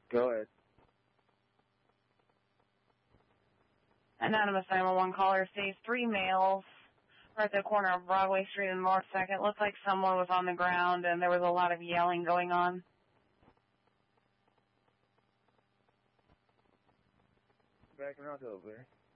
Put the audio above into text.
Go ahead. Anonymous 911 caller sees 3 males right at the corner of Broadway Street and North 2nd. Looked like someone was on the ground and there was a lot of yelling going on. Back around over.